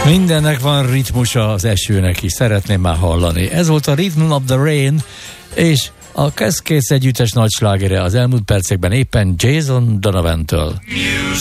Mindennek van ritmusa, az esőnek is, szeretném már hallani. Ez volt a Rhythm of the Rain, és a Cascades együttes nagyslágere az elmúlt percekben éppen Jason Donovan-től.